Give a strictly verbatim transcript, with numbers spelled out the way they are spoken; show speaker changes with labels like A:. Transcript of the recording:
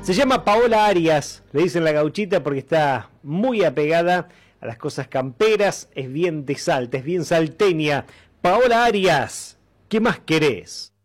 A: Se llama Paola Arias, le dicen la gauchita porque está muy apegada a las cosas camperas, es bien de Salta, es bien salteña. Paola Arias, ¿qué más querés?